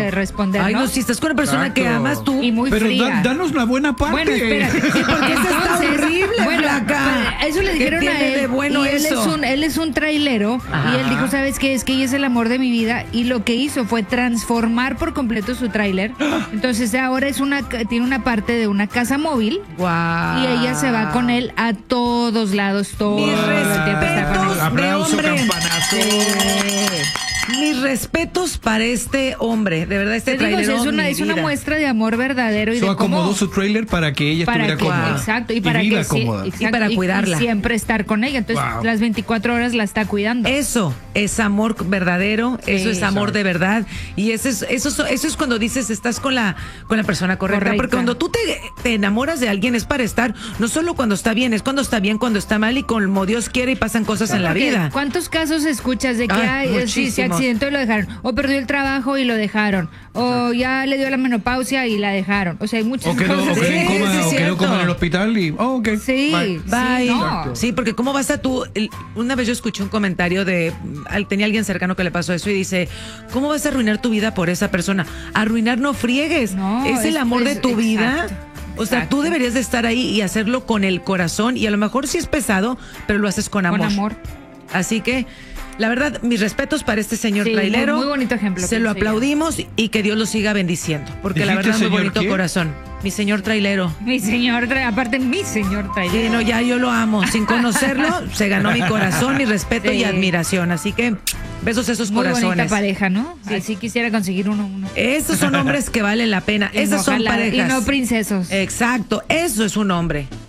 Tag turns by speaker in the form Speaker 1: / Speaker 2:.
Speaker 1: de responder,
Speaker 2: Ay, no, si estás con una persona que amas tú.
Speaker 1: Y muy
Speaker 3: Pero
Speaker 1: fría.
Speaker 3: danos la buena parte.
Speaker 1: Bueno, espérate.
Speaker 2: Sí, porque eso está horrible,
Speaker 1: bueno,
Speaker 2: Flaca.
Speaker 1: eso le dijeron
Speaker 2: ¿Qué
Speaker 1: a
Speaker 2: tiene
Speaker 1: él.
Speaker 2: de bueno
Speaker 1: y
Speaker 2: eso?
Speaker 1: él es un trailero.
Speaker 2: Ajá.
Speaker 1: Y él dijo, ¿sabes qué? Es que ella es el amor de mi vida. Y lo que hizo fue transformar por completo su tráiler. Entonces ahora tiene una parte de una casa móvil.
Speaker 2: Guau.
Speaker 1: Y ella se va con él a todos lados, todo
Speaker 2: Mis
Speaker 1: el tiempo está con él.
Speaker 2: respetos de
Speaker 3: Aplauso,
Speaker 2: hombre.
Speaker 3: campanazo.
Speaker 2: Mis respetos para este hombre, de verdad, este
Speaker 1: Te digo,
Speaker 2: trailero.
Speaker 1: es una muestra de amor verdadero y
Speaker 3: So
Speaker 1: de cómo
Speaker 3: acomodó su trailer para que ella
Speaker 1: para
Speaker 3: estuviera
Speaker 1: que,
Speaker 3: cómoda.
Speaker 1: exacto, y para
Speaker 3: viva
Speaker 1: que
Speaker 3: cómoda.
Speaker 1: exacto,
Speaker 2: Y para cuidarla.
Speaker 1: y siempre estar con ella. Entonces,
Speaker 3: Wow.
Speaker 1: las 24 horas la está cuidando.
Speaker 2: Eso es amor verdadero, eso es amor de verdad. Y eso es cuando dices estás con la persona correcta. Porque cuando tú te enamoras de alguien es para estar, no solo cuando está bien, es cuando está bien, cuando está mal y como Dios quiere y pasan cosas en la
Speaker 1: Porque,
Speaker 2: vida.
Speaker 1: ¿cuántos casos escuchas de que se
Speaker 2: muchísimos.
Speaker 1: accidentó y lo dejaron? O perdió el trabajo y lo dejaron. O ya le dio la menopausia y la dejaron. O sea, hay muchas
Speaker 3: O quedó,
Speaker 1: cosas.
Speaker 3: o quedó en
Speaker 2: Sí,
Speaker 3: coma,
Speaker 2: sí, es
Speaker 3: o quedó
Speaker 2: cierto.
Speaker 3: coma en el hospital y... Oh, ok.
Speaker 1: Sí,
Speaker 3: Bye.
Speaker 2: Bye.
Speaker 1: sí, no.
Speaker 2: Sí, porque ¿cómo vas a tú? Una vez yo escuché un comentario tenía alguien cercano que le pasó eso y dice, ¿cómo vas a arruinar tu vida por esa persona? Arruinar no friegues.
Speaker 1: No,
Speaker 2: es el amor de tu
Speaker 1: exacto,
Speaker 2: vida. O sea,
Speaker 1: exacto.
Speaker 2: tú deberías de estar ahí y hacerlo con el corazón y a lo mejor sí es pesado, pero lo haces con amor.
Speaker 1: Con amor.
Speaker 2: Así que, la verdad, mis respetos para este señor
Speaker 1: Sí,
Speaker 2: trailero.
Speaker 1: muy bonito ejemplo,
Speaker 2: Se lo
Speaker 1: pienso yo.
Speaker 2: aplaudimos y que Dios lo siga bendiciendo. Porque la
Speaker 3: ¿Dijiste
Speaker 2: verdad, muy
Speaker 3: señor
Speaker 2: bonito
Speaker 3: qué?
Speaker 2: corazón. Mi señor trailero.
Speaker 1: Mi señor, aparte mi señor
Speaker 2: Sí,
Speaker 1: trailero.
Speaker 2: no, ya yo lo amo. Sin conocerlo, se ganó mi corazón, mi respeto
Speaker 1: Sí.
Speaker 2: y admiración. Así que, besos a esos
Speaker 1: Muy bonita
Speaker 2: corazones.
Speaker 1: pareja, ¿no?
Speaker 2: Sí.
Speaker 1: Así quisiera conseguir uno.
Speaker 2: Esos son hombres que valen la pena.
Speaker 1: Y
Speaker 2: Esas
Speaker 1: no
Speaker 2: son
Speaker 1: jalar-
Speaker 2: parejas.
Speaker 1: Y no princesos.
Speaker 2: Exacto, eso es un hombre.